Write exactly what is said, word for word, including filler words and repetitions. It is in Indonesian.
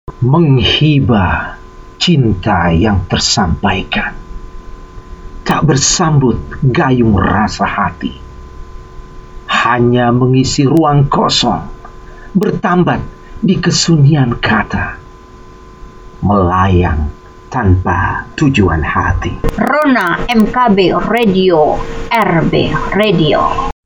menghibah cinta yang tersampaikan, tak bersambut gayung rasa hati, hanya mengisi ruang kosong, bertambat di kesunyian kata, melayang tanpa tujuan hati. Rona M K B Radio, R B Radio.